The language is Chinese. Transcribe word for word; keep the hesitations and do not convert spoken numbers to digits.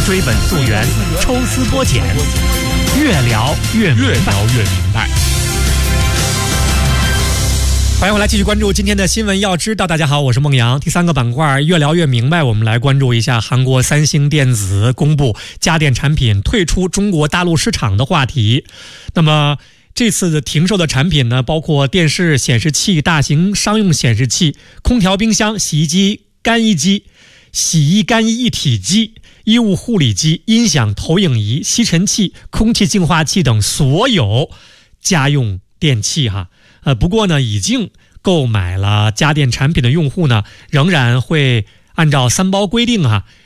追本溯源，抽丝剥茧，越聊越越聊越明白。 欢迎回来，继续关注今天的新闻要知道。大家好，我是孟阳。第三个板块越聊越明白，我们来关注一下韩国三星电子公布家电产品退出中国大陆市场的话题。那么这次停售的产品呢，包括电视、显示器、大型商用显示器、空调、冰箱、洗衣机、干衣机、洗衣干衣一体机、衣物护理机、音响、投影仪、吸尘器、空气净化器等所有家用电器哈。呃，不过呢，已经购买了家电产品的用户呢，仍然会按照三包规定哈，